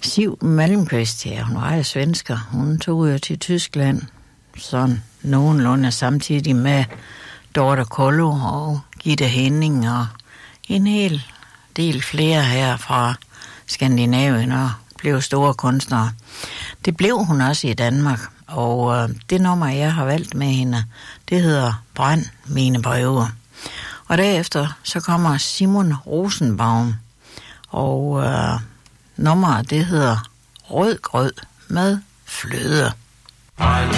Siv Malmqvist, ja, hun var jo svensker. Hun tog jo til Tyskland sådan nogenlunde samtidig med Dorte Kollo og Gitte Henning og en hel del flere her fra Skandinavien og blev store kunstnere. Det blev hun også i Danmark, og det nummer, jeg har valgt med hende, det hedder Brænd mine breve. Og derefter så kommer Simon Rosenbaum, og nummeret det hedder Rød grød med fløde.